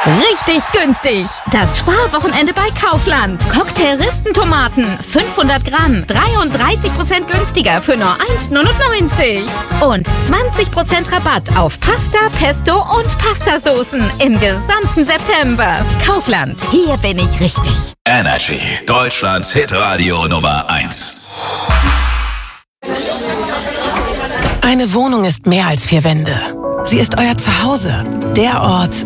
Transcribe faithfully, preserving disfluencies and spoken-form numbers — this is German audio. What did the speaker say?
Richtig günstig. Das Sparwochenende bei Kaufland. Cocktail-Ristentomaten, fünfhundert Gramm, dreiunddreißig Prozent günstiger für nur eins neunundneunzig. Und zwanzig Prozent Rabatt auf Pasta, Pesto und Pastasoßen im gesamten September. Kaufland, hier bin ich richtig. Energy, Deutschlands Hitradio Nummer eins. Eine Wohnung ist mehr als vier Wände. Sie ist euer Zuhause. Der Ort,